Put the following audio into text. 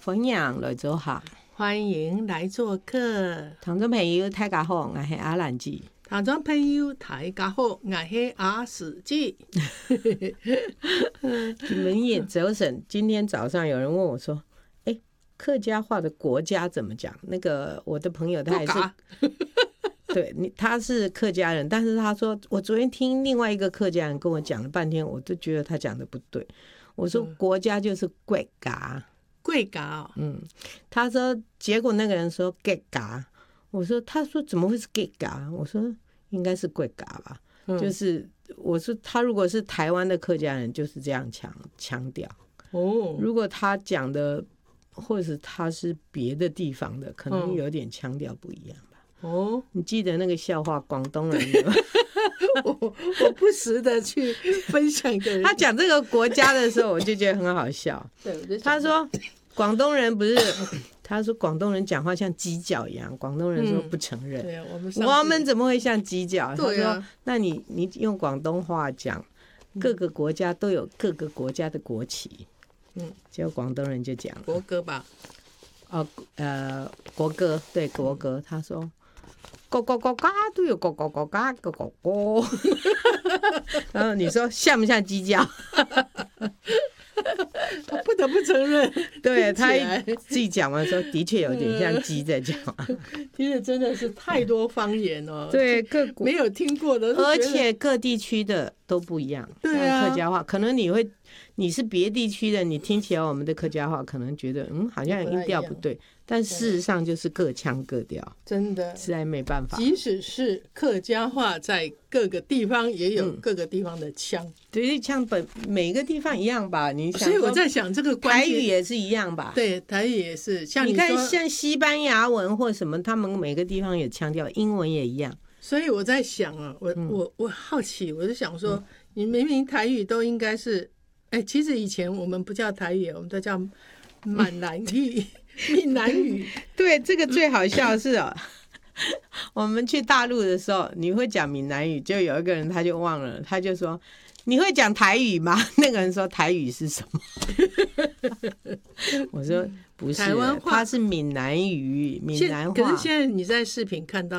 歡迎來做客， 歡迎來做客。 聽眾朋友大家好，我是阿蘭姐。 聽眾朋友大家好，我是阿史記。 你們也早晨，今天早上有人問我說：“哎，客家話的國家怎麼講？”那個我的朋友他也是，對，他是客家人，但是他說我昨天聽另外一個客家人跟我講了半天，我都覺得他講的不對。我說國家就是國家， 國家哦。 他說結果那個人說國家，我說他說怎麼會是國家？我說應該是國家吧。就是我說他如果是台灣的客家人，就是這樣強調。如果他講的或者是他是別的地方的，可能有點腔調不一樣吧。你記得那個笑話廣東人的嗎？ 我不時的去分享給人。 他講這個國家的時候，我就覺得很好笑。他說廣東人不是，他說廣東人講話像雞腳一樣，廣東人說不承認。對，我們怎麼會像雞腳？他說那你用廣東話講，各個國家都有各個國家的國旗。結果廣東人就講國歌吧。 國歌，對，國歌。他說各個國家都有各個國家的國歌。然後你說像不像雞叫？ 我不得不承認， 對，他自己講完說的確有點像雞在講。 其實真的是太多方言哦。 對， 沒有聽過的， 而且各地區的都不一樣。對啊，客家話可能你是別地區的，你聽起來我們的客家話可能覺得好像音調不對，但事實上就是各腔各調，真的實在沒辦法。 即使是客家話在各個地方也有各個地方的腔。 對，腔每個地方一樣吧？你想， 所以我在想這個關台語也是一樣吧？ 對，台語也是。像你看像西班牙文或什麼，他們每個地方有腔調，英文也一樣。 所以我在想啊，我好奇，我就想說，你明明台語都應該是，其實以前我們不叫台語，我們都叫閩南語、閩南語。 對，這個最好笑的是我們去大陸的時候，你會講閩南語，就有一個人他就忘了，他就說你會講台語嗎？那個人說台語是什麼？我說不是，台灣話，他是閩南語，閩南話。 可是現在你在視頻看到